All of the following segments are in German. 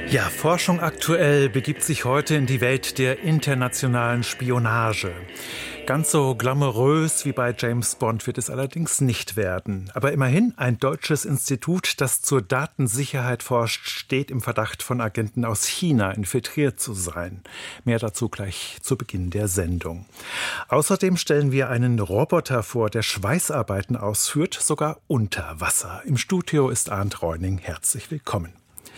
Ja, Forschung aktuell begibt sich heute in die Welt der internationalen Spionage. Ganz so glamourös wie bei James Bond wird es allerdings nicht werden. Aber immerhin, ein deutsches Institut, das zur Datensicherheit forscht, steht im Verdacht, von Agenten aus China infiltriert zu sein. Mehr dazu gleich zu Beginn der Sendung. Außerdem stellen wir einen Roboter vor, der Schweißarbeiten ausführt, sogar unter Wasser. Im Studio ist Arndt Reuning. Herzlich willkommen.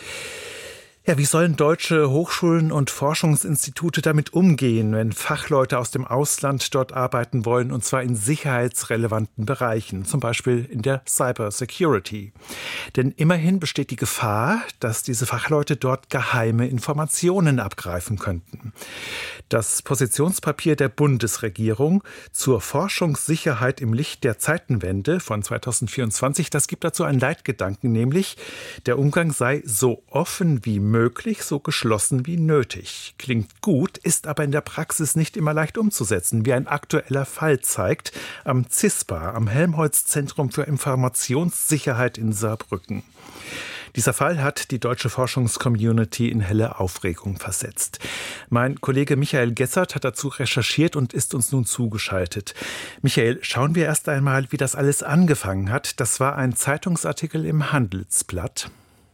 Ja, wie sollen deutsche Hochschulen und Forschungsinstitute damit umgehen, wenn Fachleute aus dem Ausland dort arbeiten wollen, und zwar in sicherheitsrelevanten Bereichen, zum Beispiel in der Cybersecurity? Denn immerhin besteht die Gefahr, dass diese Fachleute dort geheime Informationen abgreifen könnten. Das Positionspapier der Bundesregierung zur Forschungssicherheit im Licht der Zeitenwende von 2024, das gibt dazu einen Leitgedanken, nämlich der Umgang sei so offen wie möglich, so geschlossen wie nötig. Klingt gut, ist aber in der Praxis nicht immer leicht umzusetzen, wie ein aktueller Fall zeigt, am CISPA, am Helmholtz-Zentrum für Informationssicherheit in Saarbrücken. Dieser Fall hat die deutsche Forschungscommunity in helle Aufregung versetzt. Mein Kollege Michael Gessert hat dazu recherchiert und ist uns nun zugeschaltet. Michael, schauen wir erst einmal, wie das alles angefangen hat. Das war ein Zeitungsartikel im Handelsblatt.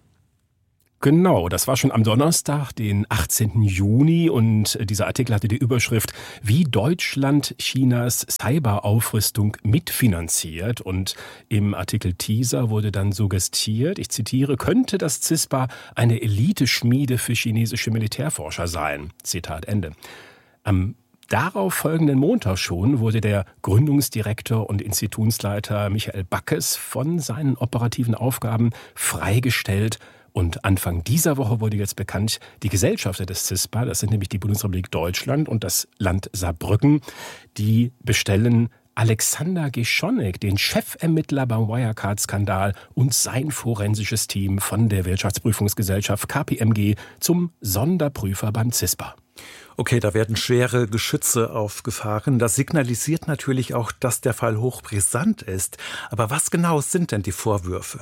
Genau, das war schon am Donnerstag, den 18. Juni, und dieser Artikel hatte die Überschrift „Wie Deutschland Chinas Cyberaufrüstung mitfinanziert", und im Artikel Teaser wurde dann suggestiert, ich zitiere, könnte das CISPA eine Eliteschmiede für chinesische Militärforscher sein. Zitat Ende. Am darauf folgenden Montag schon wurde der Gründungsdirektor und Institutsleiter Michael Backes von seinen operativen Aufgaben freigestellt. Und Anfang dieser Woche wurde jetzt bekannt, die Gesellschafter des CISPA, das sind nämlich die Bundesrepublik Deutschland und das Land Saarbrücken, die bestellen Alexander Geschonek, den Chefermittler beim Wirecard-Skandal, und sein forensisches Team von der Wirtschaftsprüfungsgesellschaft KPMG zum Sonderprüfer beim CISPA. Okay, da werden schwere Geschütze aufgefahren. Das signalisiert natürlich auch, dass der Fall hochbrisant ist. Aber was genau sind denn die Vorwürfe?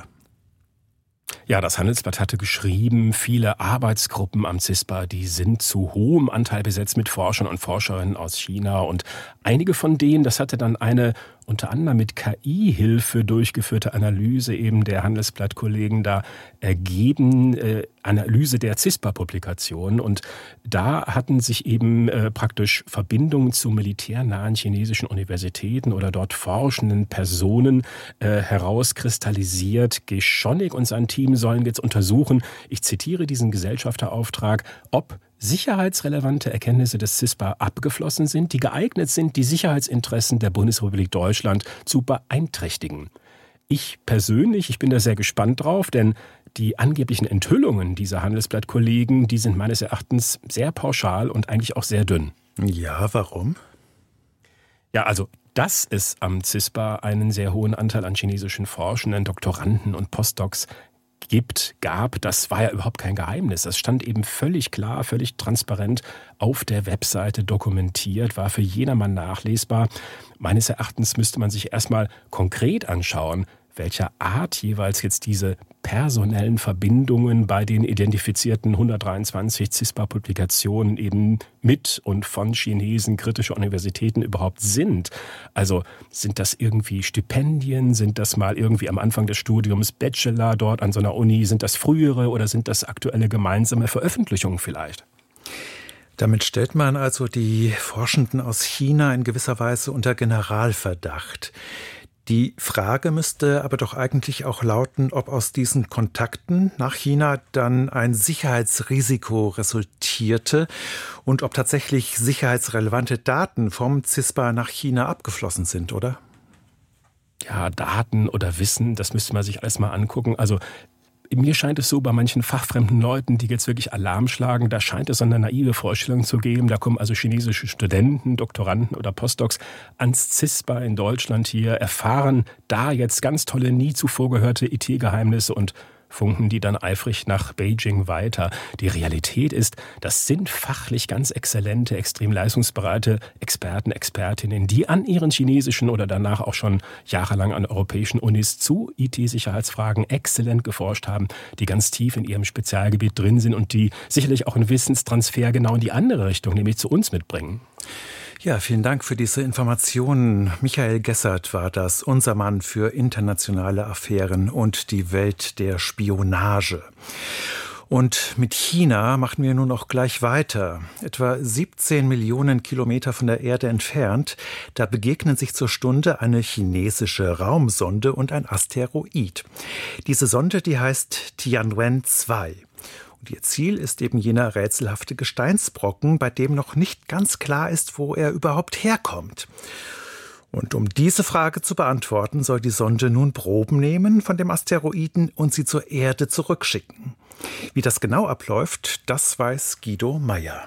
Ja, das Handelsblatt hatte geschrieben, viele Arbeitsgruppen am CISPA, die sind zu hohem Anteil besetzt mit Forschern und Forscherinnen aus China. Und einige von denen, das hatte dann eine unter anderem mit KI-Hilfe durchgeführte Analyse eben der Handelsblatt-Kollegen da ergeben, Analyse der CISPA-Publikation. Und da hatten sich eben praktisch Verbindungen zu militärnahen chinesischen Universitäten oder dort forschenden Personen herauskristallisiert. Geschonek und sein Team sollen jetzt untersuchen, ich zitiere diesen Gesellschafterauftrag, ob sicherheitsrelevante Erkenntnisse des CISPA abgeflossen sind, die geeignet sind, die Sicherheitsinteressen der Bundesrepublik Deutschland zu beeinträchtigen. Ich persönlich, ich bin da sehr gespannt drauf, denn die angeblichen Enthüllungen dieser Handelsblatt-Kollegen, die sind meines Erachtens sehr pauschal und eigentlich auch sehr dünn. Ja, warum? Ja, also dass es am CISPA einen sehr hohen Anteil an chinesischen Forschenden, Doktoranden und Postdocs gab, das war ja überhaupt kein Geheimnis. Das stand eben völlig klar, völlig transparent auf der Webseite dokumentiert, war für jedermann nachlesbar. Meines Erachtens müsste man sich erstmal konkret anschauen, welcher Art jeweils jetzt diese personellen Verbindungen bei den identifizierten 123 CISPA-Publikationen eben mit und von Chinesen kritischer Universitäten überhaupt sind. Also sind das irgendwie Stipendien, sind das mal irgendwie am Anfang des Studiums Bachelor dort an so einer Uni, sind das frühere oder sind das aktuelle gemeinsame Veröffentlichungen vielleicht? Damit stellt man also die Forschenden aus China in gewisser Weise unter Generalverdacht. Die Frage müsste aber doch eigentlich auch lauten, ob aus diesen Kontakten nach China dann ein Sicherheitsrisiko resultierte und ob tatsächlich sicherheitsrelevante Daten vom CISPA nach China abgeflossen sind, oder? Ja, Daten oder Wissen, das müsste man sich alles mal angucken. Also mir scheint es so, bei manchen fachfremden Leuten, die jetzt wirklich Alarm schlagen, da scheint es so eine naive Vorstellung zu geben. Da kommen also chinesische Studenten, Doktoranden oder Postdocs ans CISPA in Deutschland hier, erfahren da jetzt ganz tolle, nie zuvor gehörte IT-Geheimnisse und funken die dann eifrig nach Beijing weiter. Die Realität ist, das sind fachlich ganz exzellente, extrem leistungsbereite Experten, Expertinnen, die an ihren chinesischen oder danach auch schon jahrelang an europäischen Unis zu IT-Sicherheitsfragen exzellent geforscht haben, die ganz tief in ihrem Spezialgebiet drin sind und die sicherlich auch einen Wissenstransfer genau in die andere Richtung, nämlich zu uns mitbringen. Ja, vielen Dank für diese Informationen. Michael Gessert war das, unser Mann für internationale Affären und die Welt der Spionage. Und mit China machen wir nun auch gleich weiter. Etwa 17 Millionen Kilometer von der Erde entfernt, da begegnen sich zur Stunde eine chinesische Raumsonde und ein Asteroid. Diese Sonde, die heißt Tianwen-2. Und ihr Ziel ist eben jener rätselhafte Gesteinsbrocken, bei dem noch nicht ganz klar ist, wo er überhaupt herkommt. Und um diese Frage zu beantworten, soll die Sonde nun Proben nehmen von dem Asteroiden und sie zur Erde zurückschicken. Wie das genau abläuft, das weiß Guido Meyer.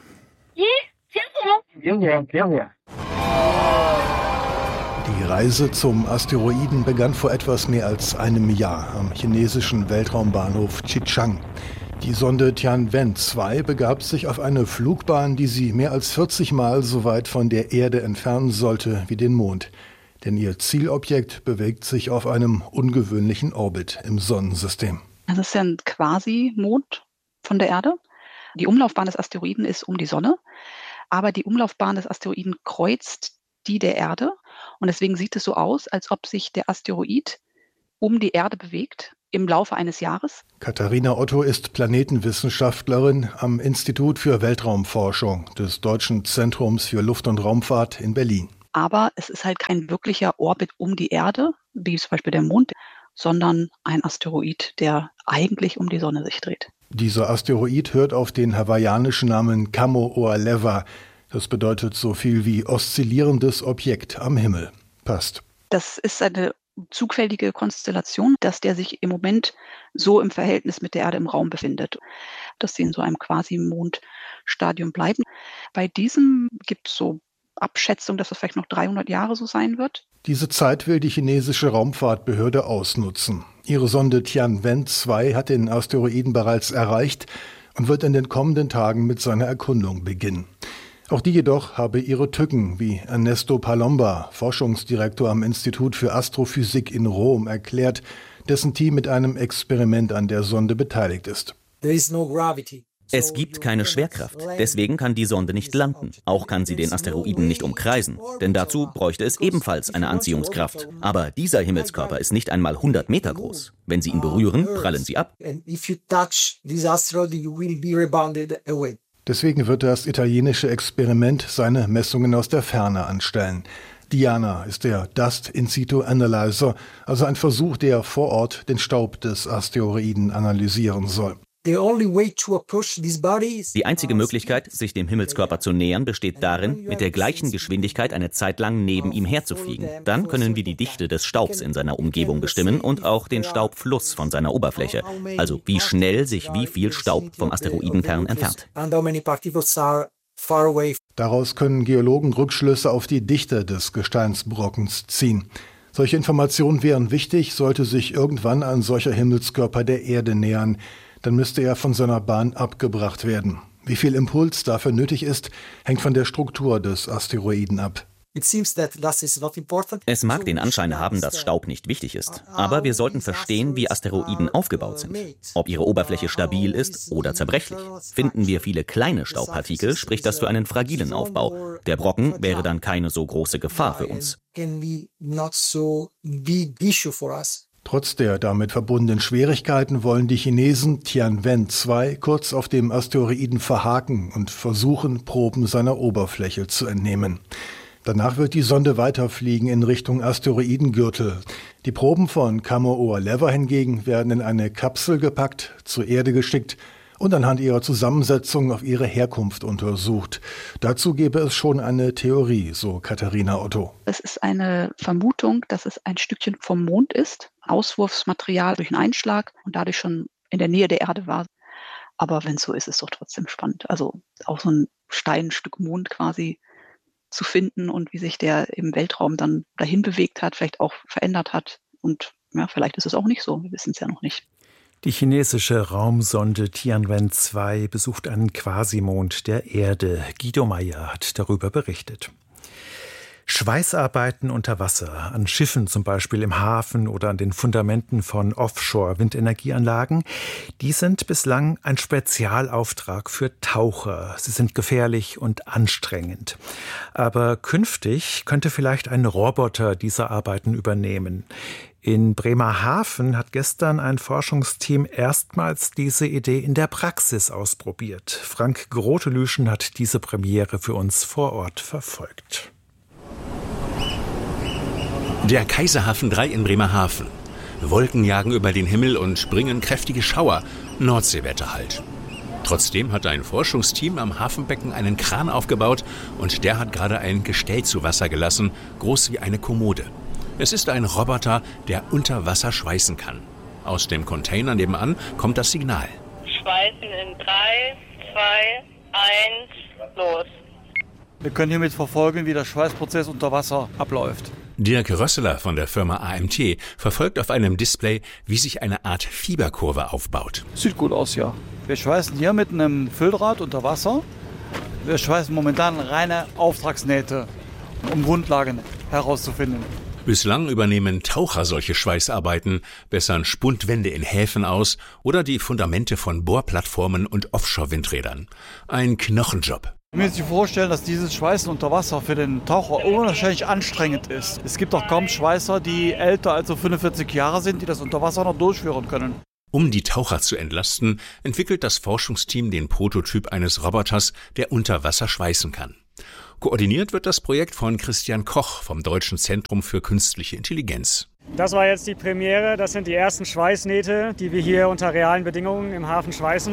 Die Reise zum Asteroiden begann vor etwas mehr als einem Jahr am chinesischen Weltraumbahnhof Xichang. Die Sonde Tianwen-2 begab sich auf eine Flugbahn, die sie mehr als 40 Mal so weit von der Erde entfernen sollte wie den Mond. Denn ihr Zielobjekt bewegt sich auf einem ungewöhnlichen Orbit im Sonnensystem. Das ist ja ein Quasi-Mond von der Erde. Die Umlaufbahn des Asteroiden ist um die Sonne, aber die Umlaufbahn des Asteroiden kreuzt die der Erde. Und deswegen sieht es so aus, als ob sich der Asteroid um die Erde bewegt im Laufe eines Jahres. Katharina Otto ist Planetenwissenschaftlerin am Institut für Weltraumforschung des Deutschen Zentrums für Luft- und Raumfahrt in Berlin. Aber es ist halt kein wirklicher Orbit um die Erde, wie zum Beispiel der Mond, sondern ein Asteroid, der eigentlich um die Sonne sich dreht. Dieser Asteroid hört auf den hawaiianischen Namen Kamo'oleva. Das bedeutet so viel wie oszillierendes Objekt am Himmel. Passt. Das ist eine zufällige Konstellation, dass der sich im Moment so im Verhältnis mit der Erde im Raum befindet, dass sie in so einem Quasi-Mondstadium bleiben. Bei diesem gibt es so Abschätzung, dass das vielleicht noch 300 Jahre so sein wird. Diese Zeit will die chinesische Raumfahrtbehörde ausnutzen. Ihre Sonde Tianwen-2 hat den Asteroiden bereits erreicht und wird in den kommenden Tagen mit seiner Erkundung beginnen. Auch die jedoch habe ihre Tücken, wie Ernesto Palomba, Forschungsdirektor am Institut für Astrophysik in Rom, erklärt, dessen Team mit einem Experiment an der Sonde beteiligt ist. Es gibt keine Schwerkraft, deswegen kann die Sonde nicht landen. Auch kann sie den Asteroiden nicht umkreisen, denn dazu bräuchte es ebenfalls eine Anziehungskraft. Aber dieser Himmelskörper ist nicht einmal 100 Meter groß. Wenn Sie ihn berühren, prallen Sie ab. Deswegen wird das italienische Experiment seine Messungen aus der Ferne anstellen. Diana ist der Dust in situ Analyzer, also ein Versuch, der vor Ort den Staub des Asteroiden analysieren soll. Die einzige Möglichkeit, sich dem Himmelskörper zu nähern, besteht darin, mit der gleichen Geschwindigkeit eine Zeit lang neben ihm herzufliegen. Dann können wir die Dichte des Staubs in seiner Umgebung bestimmen und auch den Staubfluss von seiner Oberfläche, also wie schnell sich wie viel Staub vom Asteroidenkern entfernt. Daraus können Geologen Rückschlüsse auf die Dichte des Gesteinsbrockens ziehen. Solche Informationen wären wichtig, sollte sich irgendwann ein solcher Himmelskörper der Erde nähern. Dann müsste er von seiner Bahn abgebracht werden. Wie viel Impuls dafür nötig ist, hängt von der Struktur des Asteroiden ab. Es mag den Anschein haben, dass Staub nicht wichtig ist, aber wir sollten verstehen, wie Asteroiden aufgebaut sind. Ob ihre Oberfläche stabil ist oder zerbrechlich. Finden wir viele kleine Staubpartikel, spricht das für einen fragilen Aufbau. Der Brocken wäre dann keine so große Gefahr für uns. Trotz der damit verbundenen Schwierigkeiten wollen die Chinesen Tianwen-2 kurz auf dem Asteroiden verhaken und versuchen, Proben seiner Oberfläche zu entnehmen. Danach wird die Sonde weiterfliegen in Richtung Asteroidengürtel. Die Proben von Kamo'oleva hingegen werden in eine Kapsel gepackt, zur Erde geschickt und anhand ihrer Zusammensetzung auf ihre Herkunft untersucht. Dazu gäbe es schon eine Theorie, so Katharina Otto. Es ist eine Vermutung, dass es ein Stückchen vom Mond ist, Auswurfsmaterial durch einen Einschlag und dadurch schon in der Nähe der Erde war. Aber wenn es so ist, ist es doch trotzdem spannend. Also auch so ein Steinstück Mond quasi zu finden und wie sich der im Weltraum dann dahin bewegt hat, vielleicht auch verändert hat. Und ja, vielleicht ist es auch nicht so, wir wissen es ja noch nicht. Die chinesische Raumsonde Tianwen-2 besucht einen Quasimond der Erde. Guido Meyer hat darüber berichtet. Schweißarbeiten unter Wasser, an Schiffen zum Beispiel im Hafen oder an den Fundamenten von Offshore-Windenergieanlagen, die sind bislang ein Spezialauftrag für Taucher. Sie sind gefährlich und anstrengend. Aber künftig könnte vielleicht ein Roboter diese Arbeiten übernehmen. In Bremerhaven hat gestern ein Forschungsteam erstmals diese Idee in der Praxis ausprobiert. Frank Grotelüschen hat diese Premiere für uns vor Ort verfolgt. Der Kaiserhafen 3 in Bremerhaven. Wolken jagen über den Himmel und bringen kräftige Schauer. Nordseewetter halt. Trotzdem hat ein Forschungsteam am Hafenbecken einen Kran aufgebaut und der hat gerade ein Gestell zu Wasser gelassen, groß wie eine Kommode. Es ist ein Roboter, der unter Wasser schweißen kann. Aus dem Container nebenan kommt das Signal. Schweißen in 3, 2, 1, los. Wir können hiermit verfolgen, wie der Schweißprozess unter Wasser abläuft. Dirk Rösseler von der Firma AMT verfolgt auf einem Display, wie sich eine Art Fieberkurve aufbaut. Sieht gut aus, ja. Wir schweißen hier mit einem Fülldraht unter Wasser. Wir schweißen momentan reine Auftragsnähte, um Grundlagen herauszufinden. Bislang übernehmen Taucher solche Schweißarbeiten, bessern Spundwände in Häfen aus oder die Fundamente von Bohrplattformen und Offshore-Windrädern. Ein Knochenjob. Ich muss sich vorstellen, dass dieses Schweißen unter Wasser für den Taucher unwahrscheinlich anstrengend ist. Es gibt auch kaum Schweißer, die älter als 45 Jahre sind, die das unter Wasser noch durchführen können. Um die Taucher zu entlasten, entwickelt das Forschungsteam den Prototyp eines Roboters, der unter Wasser schweißen kann. Koordiniert wird das Projekt von Christian Koch vom Deutschen Zentrum für Künstliche Intelligenz. Das war jetzt die Premiere. Das sind die ersten Schweißnähte, die wir hier unter realen Bedingungen im Hafen schweißen.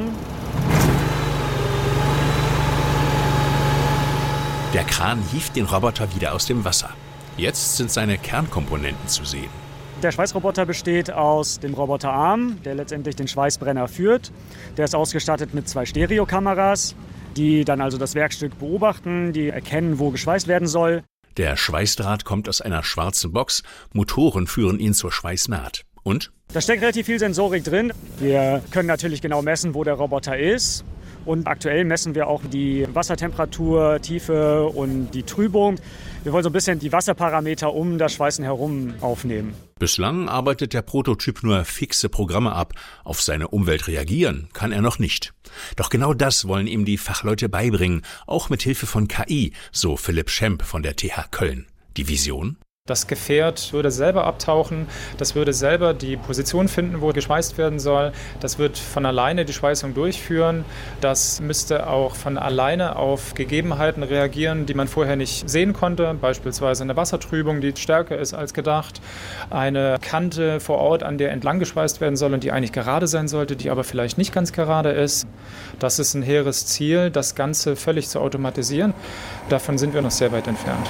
Der Kran hieft den Roboter wieder aus dem Wasser. Jetzt sind seine Kernkomponenten zu sehen. Der Schweißroboter besteht aus dem Roboterarm, der letztendlich den Schweißbrenner führt. Der ist ausgestattet mit 2 Stereokameras, die dann also das Werkstück beobachten, die erkennen, wo geschweißt werden soll. Der Schweißdraht kommt aus einer schwarzen Box. Motoren führen ihn zur Schweißnaht. Und? Da steckt relativ viel Sensorik drin. Wir können natürlich genau messen, wo der Roboter ist. Und aktuell messen wir auch die Wassertemperatur, Tiefe und die Trübung. Wir wollen so ein bisschen die Wasserparameter um das Schweißen herum aufnehmen. Bislang arbeitet der Prototyp nur fixe Programme ab. Auf seine Umwelt reagieren kann er noch nicht. Doch genau das wollen ihm die Fachleute beibringen, auch mit Hilfe von KI, so Philipp Schemp von der TH Köln. Die Vision? Das Gefährt würde selber abtauchen, das würde selber die Position finden, wo geschweißt werden soll. Das wird von alleine die Schweißung durchführen. Das müsste auch von alleine auf Gegebenheiten reagieren, die man vorher nicht sehen konnte. Beispielsweise eine Wassertrübung, die stärker ist als gedacht. Eine Kante vor Ort, an der entlang geschweißt werden soll und die eigentlich gerade sein sollte, die aber vielleicht nicht ganz gerade ist. Das ist ein hehres Ziel, das Ganze völlig zu automatisieren. Davon sind wir noch sehr weit entfernt.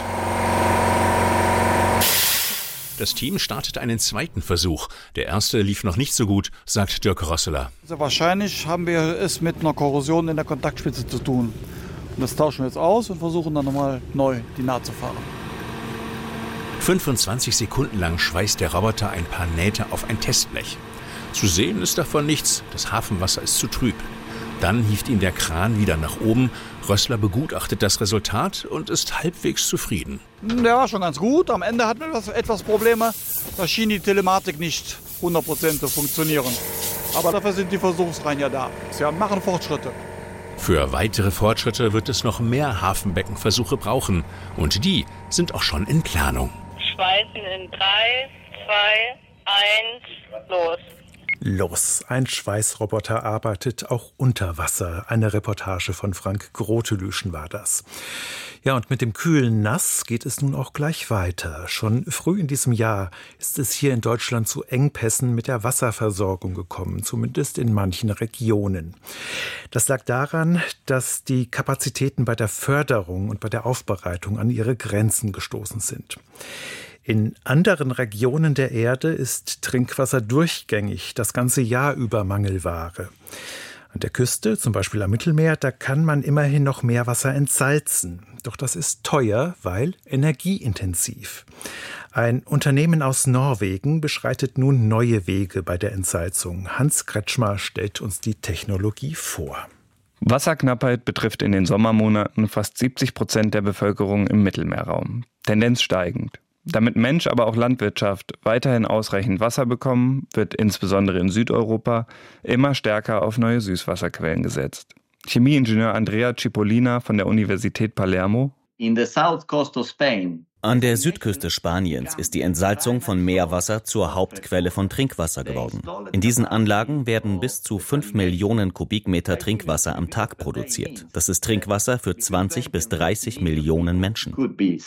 Das Team startet einen zweiten Versuch. Der erste lief noch nicht so gut, sagt Dirk Rösseler. Also wahrscheinlich haben wir es mit einer Korrosion in der Kontaktspitze zu tun. Und das tauschen wir jetzt aus und versuchen dann nochmal neu die Naht zu fahren. 25 Sekunden lang schweißt der Roboter ein paar Nähte auf ein Testblech. Zu sehen ist davon nichts, das Hafenwasser ist zu trüb. Dann hieft ihn der Kran wieder nach oben. Rösseler begutachtet das Resultat und ist halbwegs zufrieden. Der war schon ganz gut. Am Ende hatten wir etwas Probleme. Da schien die Telematik nicht 100% zu funktionieren. Aber dafür sind die Versuchsreihen ja da. Sie machen Fortschritte. Für weitere Fortschritte wird es noch mehr Hafenbeckenversuche brauchen. Und die sind auch schon in Planung. Schweißen in 3, 2, 1, los. Los, ein Schweißroboter arbeitet auch unter Wasser. Eine Reportage von Frank Grotelüschen war das. Ja, und mit dem kühlen Nass geht es nun auch gleich weiter. Schon früh in diesem Jahr ist es hier in Deutschland zu Engpässen mit der Wasserversorgung gekommen, zumindest in manchen Regionen. Das lag daran, dass die Kapazitäten bei der Förderung und bei der Aufbereitung an ihre Grenzen gestoßen sind. In anderen Regionen der Erde ist Trinkwasser durchgängig, das ganze Jahr über Mangelware. An der Küste, zum Beispiel am Mittelmeer, da kann man immerhin noch Meerwasser entsalzen. Doch das ist teuer, weil energieintensiv. Ein Unternehmen aus Norwegen beschreitet nun neue Wege bei der Entsalzung. Hans Kretschmer stellt uns die Technologie vor. Wasserknappheit betrifft in den Sommermonaten fast 70% der Bevölkerung im Mittelmeerraum. Tendenz steigend. Damit Mensch, aber auch Landwirtschaft weiterhin ausreichend Wasser bekommen, wird insbesondere in Südeuropa immer stärker auf neue Süßwasserquellen gesetzt. Chemieingenieur Andrea Cipollina von der Universität Palermo. An der Südküste Spaniens ist die Entsalzung von Meerwasser zur Hauptquelle von Trinkwasser geworden. In diesen Anlagen werden bis zu 5 Millionen Kubikmeter Trinkwasser am Tag produziert. Das ist Trinkwasser für 20 bis 30 Millionen Menschen.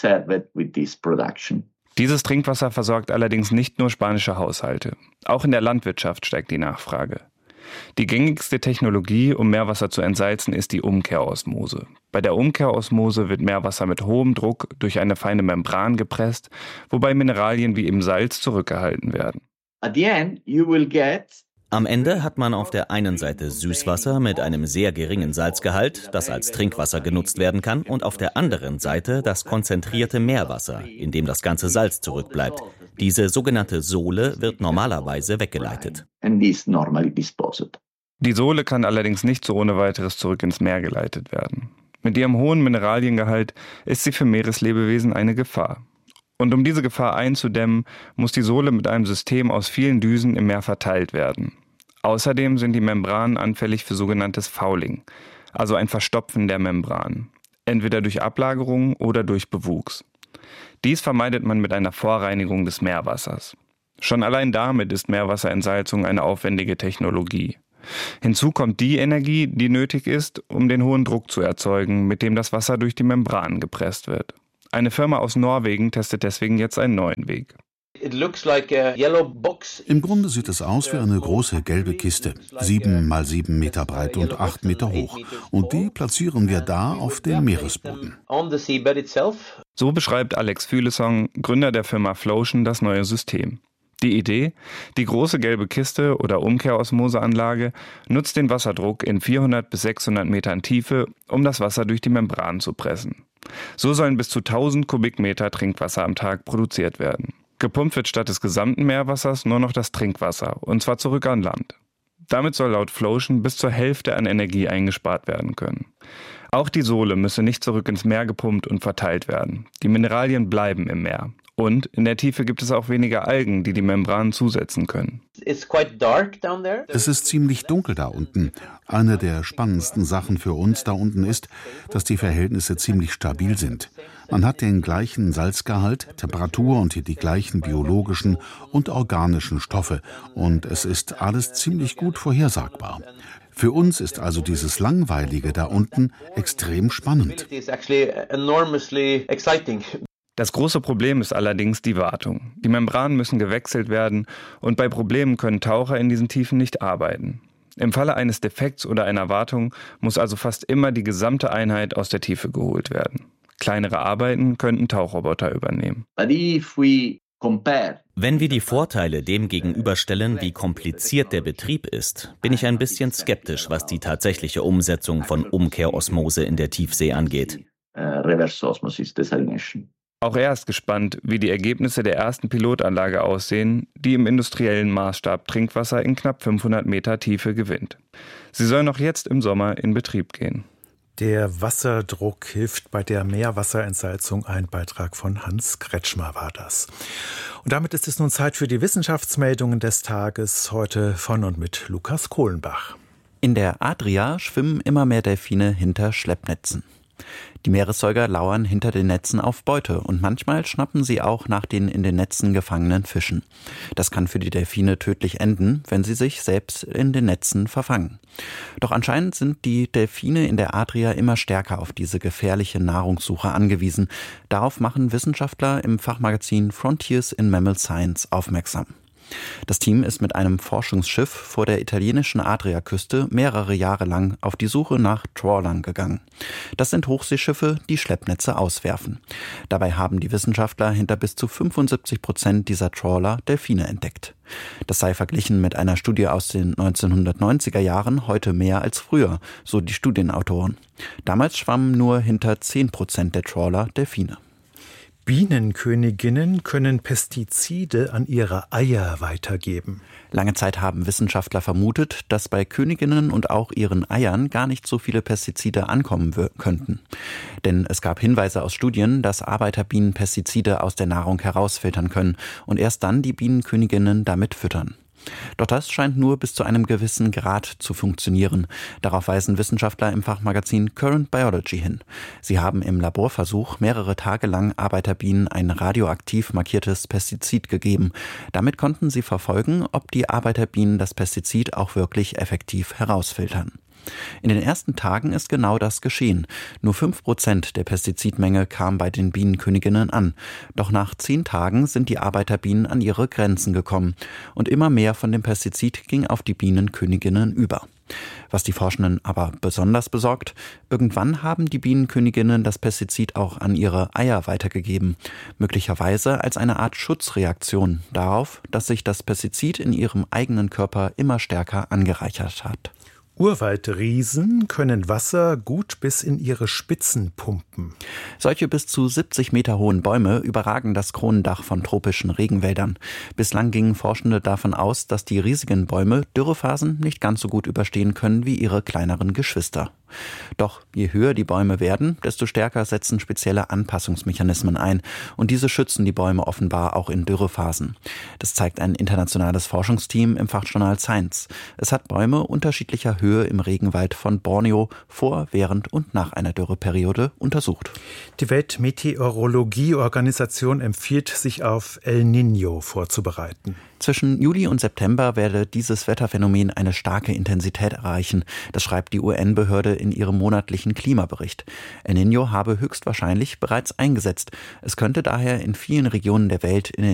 Dieses Trinkwasser versorgt allerdings nicht nur spanische Haushalte. Auch in der Landwirtschaft steigt die Nachfrage. Die gängigste Technologie, um Meerwasser zu entsalzen, ist die Umkehrosmose. Bei der Umkehrosmose wird Meerwasser mit hohem Druck durch eine feine Membran gepresst, wobei Mineralien wie eben Salz zurückgehalten werden. Am Ende hat man auf der einen Seite Süßwasser mit einem sehr geringen Salzgehalt, das als Trinkwasser genutzt werden kann, und auf der anderen Seite das konzentrierte Meerwasser, in dem das ganze Salz zurückbleibt. Diese sogenannte Sohle wird normalerweise weggeleitet. Die Sohle kann allerdings nicht so ohne weiteres zurück ins Meer geleitet werden. Mit ihrem hohen Mineraliengehalt ist sie für Meereslebewesen eine Gefahr. Und um diese Gefahr einzudämmen, muss die Sohle mit einem System aus vielen Düsen im Meer verteilt werden. Außerdem sind die Membranen anfällig für sogenanntes Fouling, also ein Verstopfen der Membran, entweder durch Ablagerung oder durch Bewuchs. Dies vermeidet man mit einer Vorreinigung des Meerwassers. Schon allein damit ist Meerwasserentsalzung eine aufwendige Technologie. Hinzu kommt die Energie, die nötig ist, um den hohen Druck zu erzeugen, mit dem das Wasser durch die Membranen gepresst wird. Eine Firma aus Norwegen testet deswegen jetzt einen neuen Weg. Im Grunde sieht es aus wie eine große gelbe Kiste, 7 mal 7 Meter breit und 8 Meter hoch. Und die platzieren wir da auf dem Meeresboden. So beschreibt Alex Fuglesang, Gründer der Firma Flotion, das neue System. Die Idee? Die große gelbe Kiste oder Umkehrosmoseanlage nutzt den Wasserdruck in 400 bis 600 Metern Tiefe, um das Wasser durch die Membran zu pressen. So sollen bis zu 1000 Kubikmeter Trinkwasser am Tag produziert werden. Gepumpt wird statt des gesamten Meerwassers nur noch das Trinkwasser, und zwar zurück an Land. Damit soll laut Flotion bis zur Hälfte an Energie eingespart werden können. Auch die Sohle müsse nicht zurück ins Meer gepumpt und verteilt werden. Die Mineralien bleiben im Meer. Und in der Tiefe gibt es auch weniger Algen, die die Membranen zusetzen können. Es ist ziemlich dunkel da unten. Eine der spannendsten Sachen für uns da unten ist, dass die Verhältnisse ziemlich stabil sind. Man hat den gleichen Salzgehalt, Temperatur und die gleichen biologischen und organischen Stoffe. Und es ist alles ziemlich gut vorhersagbar. Für uns ist also dieses Langweilige da unten extrem spannend. Das große Problem ist allerdings die Wartung. Die Membranen müssen gewechselt werden und bei Problemen können Taucher in diesen Tiefen nicht arbeiten. Im Falle eines Defekts oder einer Wartung muss also fast immer die gesamte Einheit aus der Tiefe geholt werden. Kleinere Arbeiten könnten Tauchroboter übernehmen. Wenn wir die Vorteile dem gegenüberstellen, wie kompliziert der Betrieb ist, bin ich ein bisschen skeptisch, was die tatsächliche Umsetzung von Umkehrosmose in der Tiefsee angeht. Auch er ist gespannt, wie die Ergebnisse der ersten Pilotanlage aussehen, die im industriellen Maßstab Trinkwasser in knapp 500 Meter Tiefe gewinnt. Sie soll noch jetzt im Sommer in Betrieb gehen. Der Wasserdruck hilft bei der Meerwasserentsalzung. Ein Beitrag von Hans Kretschmer war das. Und damit ist es nun Zeit für die Wissenschaftsmeldungen des Tages, heute von und mit Lukas Kohlenbach. In der Adria schwimmen immer mehr Delfine hinter Schleppnetzen. Die Meeressäuger lauern hinter den Netzen auf Beute und manchmal schnappen sie auch nach den in den Netzen gefangenen Fischen. Das kann für die Delfine tödlich enden, wenn sie sich selbst in den Netzen verfangen. Doch anscheinend sind die Delfine in der Adria immer stärker auf diese gefährliche Nahrungssuche angewiesen. Darauf machen Wissenschaftler im Fachmagazin Frontiers in Mammal Science aufmerksam. Das Team ist mit einem Forschungsschiff vor der italienischen Adriaküste mehrere Jahre lang auf die Suche nach Trawlern gegangen. Das sind Hochseeschiffe, die Schleppnetze auswerfen. Dabei haben die Wissenschaftler hinter bis zu 75% dieser Trawler Delfine entdeckt. Das sei verglichen mit einer Studie aus den 1990er Jahren heute mehr als früher, so die Studienautoren. Damals schwammen nur hinter 10% der Trawler Delfine. Bienenköniginnen können Pestizide an ihre Eier weitergeben. Lange Zeit haben Wissenschaftler vermutet, dass bei Königinnen und auch ihren Eiern gar nicht so viele Pestizide ankommen könnten. Denn es gab Hinweise aus Studien, dass Arbeiterbienen Pestizide aus der Nahrung herausfiltern können und erst dann die Bienenköniginnen damit füttern. Doch das scheint nur bis zu einem gewissen Grad zu funktionieren. Darauf weisen Wissenschaftler im Fachmagazin Current Biology hin. Sie haben im Laborversuch mehrere Tage lang Arbeiterbienen ein radioaktiv markiertes Pestizid gegeben. Damit konnten sie verfolgen, ob die Arbeiterbienen das Pestizid auch wirklich effektiv herausfiltern. In den ersten Tagen ist genau das geschehen. Nur 5% der Pestizidmenge kam bei den Bienenköniginnen an. Doch nach 10 Tagen sind die Arbeiterbienen an ihre Grenzen gekommen. Und immer mehr von dem Pestizid ging auf die Bienenköniginnen über. Was die Forschenden aber besonders besorgt: Irgendwann haben die Bienenköniginnen das Pestizid auch an ihre Eier weitergegeben. Möglicherweise als eine Art Schutzreaktion darauf, dass sich das Pestizid in ihrem eigenen Körper immer stärker angereichert hat. Urwaldriesen können Wasser gut bis in ihre Spitzen pumpen. Solche bis zu 70 Meter hohen Bäume überragen das Kronendach von tropischen Regenwäldern. Bislang gingen Forschende davon aus, dass die riesigen Bäume Dürrephasen nicht ganz so gut überstehen können wie ihre kleineren Geschwister. Doch je höher die Bäume werden, desto stärker setzen spezielle Anpassungsmechanismen ein. Und diese schützen die Bäume offenbar auch in Dürrephasen. Das zeigt ein internationales Forschungsteam im Fachjournal Science. Es hat Bäume unterschiedlicher Höhe im Regenwald von Borneo vor, während und nach einer Dürreperiode untersucht. Die Weltmeteorologieorganisation empfiehlt, sich auf El Niño vorzubereiten. Zwischen Juli und September werde dieses Wetterphänomen eine starke Intensität erreichen. Das schreibt die UN-Behörde in ihrem monatlichen Klimabericht. El Niño habe höchstwahrscheinlich bereits eingesetzt. Es könnte daher in vielen Regionen der Welt in